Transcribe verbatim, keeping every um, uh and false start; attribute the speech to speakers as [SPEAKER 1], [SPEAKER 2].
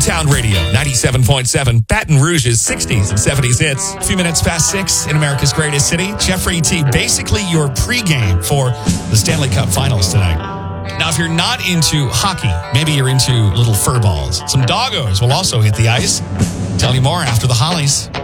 [SPEAKER 1] Town Radio, ninety-seven point seven, Baton Rouge's sixties and seventies hits. A few minutes past six in America's greatest city. Jeffrey T, basically your pregame for the Stanley Cup Finals tonight. Now, if you're not into hockey, maybe you're into little fur balls. Some doggos will also hit the ice. Tell you more after the Hollies.